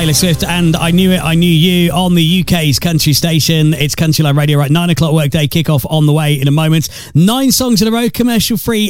Taylor Swift and I Knew It, I Knew You on the UK's country station. It's Country Line Radio, right? 9 o'clock workday kickoff on the way in a moment. 9 songs in a row, commercial free